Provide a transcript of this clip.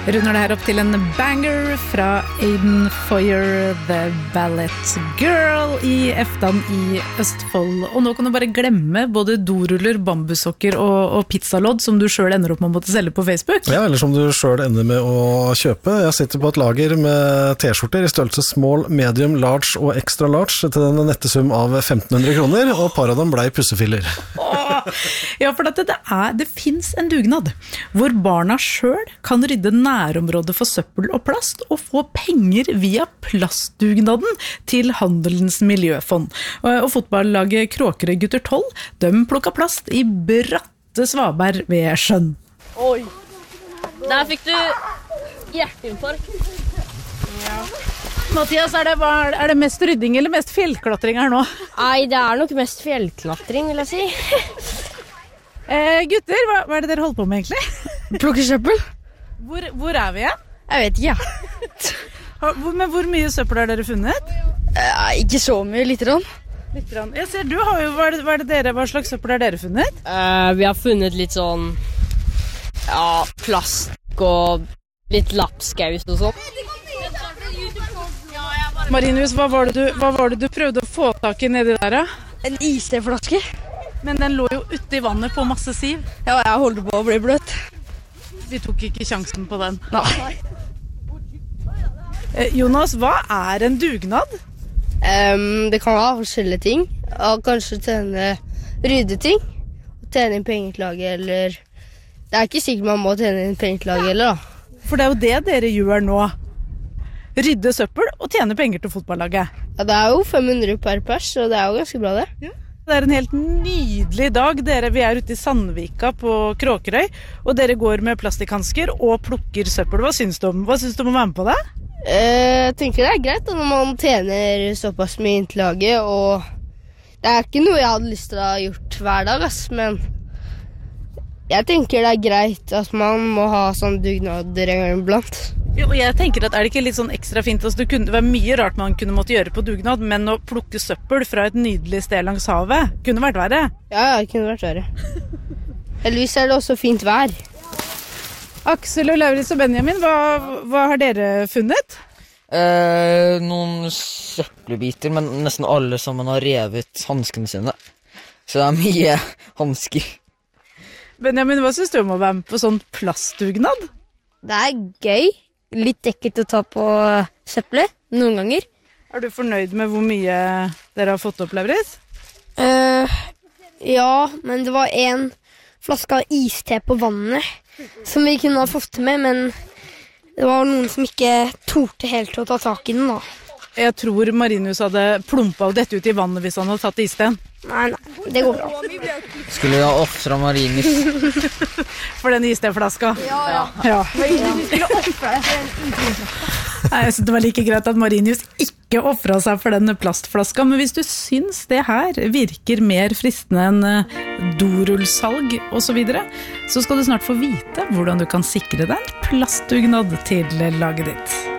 Runder det her opp til en banger fra Aiden Foyer, The Ballet Girl i Eftan i Østfold. Og nå kan du bare glemme både doruller, bambussokker og pizzalodd som du selv ender opp med å måtte selge på Facebook. Ja, eller som du selv ender med å kjøpe. Jeg sitter på et lager med t-skjorter i størrelse small, medium, large og extra large til den nette sum av 1500 kroner, og par av dem ble pussefiller. Ja, for det finnes en dugnad hvor barna selv kan rydde nærområdet for søppel og plast og få penger via plastdugnaden til Handelens miljøfond. Og fotballaget Kråkerøy gutter 12, de plukket plast i bratte svaber ved sjøen. Oi, der fikk du hjerteinfarkt. Ja. Mathias, er det mest rydding eller mest fjellklatring her nå? Nei, det er nok mest fjellklatring, vil jeg si. Gutter, hva er det dere holder på med egentlig? Plukker søppel. Hvor er vi igjen? Jeg vet ikke, ja. Men hvor mye søppel har dere funnet? Ikke så mye, litt rann. Litt rann. Jeg ser, du har jo, hva slags søppel har dere funnet? Vi har funnet litt sånn, ja, plast og litt lapskaus og sånt. Marinus, hva var det du prøvde å få tak i nedi der, da? En iseflaske. Men den lå jo ute i vannet på masse siv. Ja, jeg holdt på å bli bløtt. Vi tok ikke sjansen på den. Nei. Jonas, hva er en dugnad? Det kan være forskjellige ting. Kanskje tjene ryddeting. Tjene inn penger til laget, eller... Det er ikke sikkert man må tjene inn penger til laget, eller da. For det er jo det dere gjør nå. Rydde søppel og tjene penger til fotballaget. Ja, det er jo 500 per pers, så det er jo ganske bra det. Ja. Det er en helt nydelig dag. Vi er ute i Sandvika på Kråkerøy, og dere går med plastikhansker og plukker søppel. Hva syns du om å være med på det? Jeg tenker det er greit når man tjener såpass mye inn til laget, og det er ikke noe jeg hadde lyst til å ha gjort hver dag, men jeg tenker det er greit at man må ha sånn dugnader en gang iblant. Jo, og jeg tenker at er det ikke litt sånn ekstra fint, altså det var mye rart man kunne måtte gjøre på dugnad, men å plukke søppel fra et nydelig sted langs havet kunne vært verre. Ja, det kunne vært verre. Heldigvis er det også fint vær. Aksel og Lauritz og Benjamin, hva har dere funnet? Noen søppelbiter, men nesten alle sammen har revet hanskene sine. Så det er mye hansker. Benjamin, hva synes du om å være med på sånn plastdugnad? Det er gøy. Litt ekkelt å ta på søppelet, noen ganger. Er du fornøyd med hvor mye dere har fått opp, Lauritz? Ja, men det var en flaske av iste på vannet som vi kunne ha fått med, men det var noen som ikke torde helt å ta tak i den da. Jeg tror Marinus hadde plumpet og dette ut i vannet hvis han hadde tatt isten. Nei, det går bra. Skulle du ha offret Marinus? For den isteflaska? Ja. Marinus skulle offre det for den Nei, jeg synes det var like greit at Marinus ikke offret seg for den plastflaska, men hvis du syns det her virker mer fristende enn dorullsalg og så videre, så skal du snart få vite hvordan du kan sikre deg en plastdugnad til laget ditt.